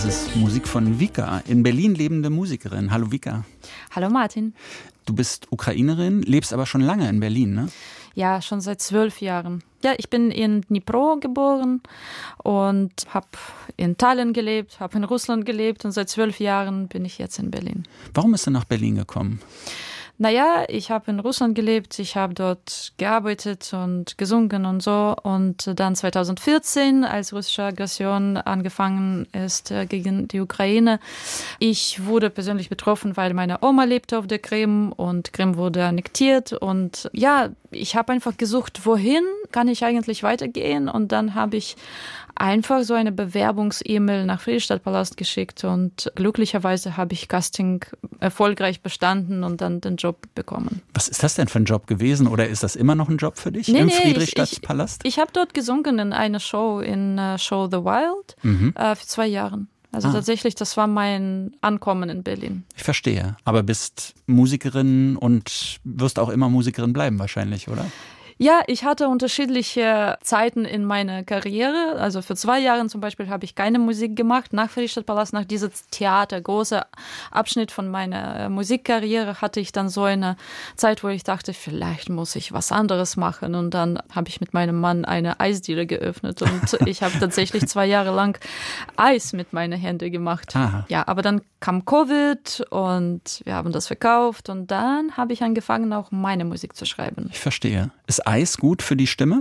ist Musik von Vika, in Berlin lebende Musikerin. Hallo Vika. Hallo Martin. Du bist Ukrainerin, lebst aber schon lange in Berlin, ne? Ja, schon seit 12 Jahren. Ja, ich bin in Dnipro geboren und habe in Tallinn gelebt, habe in Russland gelebt und seit 12 Jahren bin ich jetzt in Berlin. Warum bist du nach Berlin gekommen? Naja, ich habe in Russland gelebt, ich habe dort gearbeitet und gesungen und so. Und dann 2014, als russische Aggression angefangen ist gegen die Ukraine, ich wurde persönlich betroffen, weil meine Oma lebte auf der Krim und Krim wurde annektiert. Und ja, ich habe einfach gesucht, wohin kann ich eigentlich weitergehen? Und dann habe ich einfach so eine Bewerbungs-E-Mail nach Friedrichstadtpalast geschickt und glücklicherweise habe ich Casting erfolgreich bestanden und dann den Job bekommen. Was ist das denn für ein Job gewesen oder ist das immer noch ein Job für dich im Friedrichstadtpalast? Ich habe dort gesungen in einer Show, Show The Wild, für 2 Jahre. Also tatsächlich, das war mein Ankommen in Berlin. Ich verstehe, aber bist Musikerin und wirst auch immer Musikerin bleiben wahrscheinlich, oder? Ja, ich hatte unterschiedliche Zeiten in meiner Karriere. Also für 2 Jahre zum Beispiel habe ich keine Musik gemacht. Nach Friedrichstadtpalast, nach diesem Theater, großer Abschnitt von meiner Musikkarriere, hatte ich dann so eine Zeit, wo ich dachte, vielleicht muss ich was anderes machen. Und dann habe ich mit meinem Mann eine Eisdiele geöffnet. Und ich habe tatsächlich 2 Jahre lang Eis mit meinen Händen gemacht. Aha. Ja, aber dann kam Covid und wir haben das verkauft. Und dann habe ich angefangen, auch meine Musik zu schreiben. Ich verstehe. Ist Eis gut für die Stimme?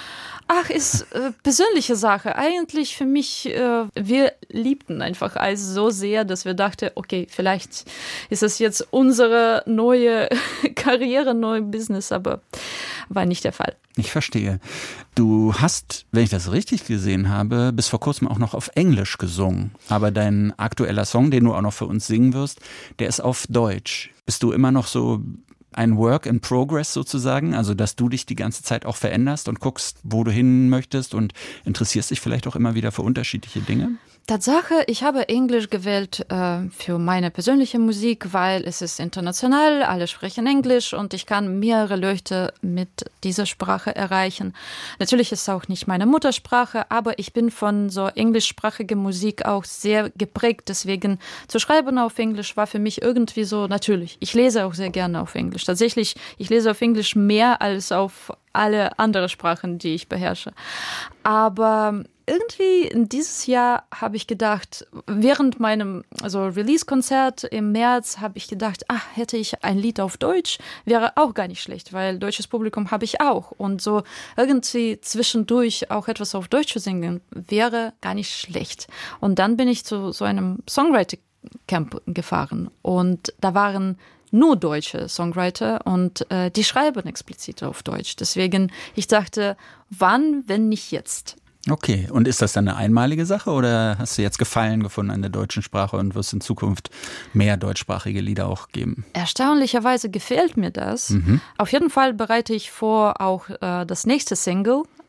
Ach, ist persönliche Sache. Eigentlich für mich, wir liebten einfach Eis so sehr, dass wir dachten, okay, vielleicht ist es jetzt unsere neue Karriere, neue Business, aber war nicht der Fall. Ich verstehe. Du hast, wenn ich das richtig gesehen habe, bis vor kurzem auch noch auf Englisch gesungen. Aber dein aktueller Song, den du auch noch für uns singen wirst, der ist auf Deutsch. Bist du immer noch so ein Work in Progress sozusagen, also dass du dich die ganze Zeit auch veränderst und guckst, wo du hin möchtest und interessierst dich vielleicht auch immer wieder für unterschiedliche Dinge? Tatsache, ich habe Englisch gewählt für meine persönliche Musik, weil es ist international, alle sprechen Englisch und ich kann mehrere Leute mit dieser Sprache erreichen. Natürlich ist es auch nicht meine Muttersprache, aber ich bin von so englischsprachiger Musik auch sehr geprägt. Deswegen zu schreiben auf Englisch war für mich irgendwie so natürlich. Ich lese auch sehr gerne auf Englisch. Tatsächlich, ich lese auf Englisch mehr als auf alle anderen Sprachen, die ich beherrsche. Aber irgendwie in dieses Jahr habe ich gedacht, während meinem Release-Konzert im März habe ich gedacht, hätte ich ein Lied auf Deutsch, wäre auch gar nicht schlecht, weil deutsches Publikum habe ich auch. Und so irgendwie zwischendurch auch etwas auf Deutsch zu singen, wäre gar nicht schlecht. Und dann bin ich zu so einem Songwriting-Camp gefahren und da waren nur deutsche Songwriter und die schreiben explizit auf Deutsch. Deswegen, ich dachte, wann, wenn nicht jetzt? Okay, und ist das dann eine einmalige Sache oder hast du jetzt Gefallen gefunden an der deutschen Sprache und wirst in Zukunft mehr deutschsprachige Lieder auch geben? Erstaunlicherweise gefällt mir das. Auf jeden Fall bereite ich vor, auch das nächste Single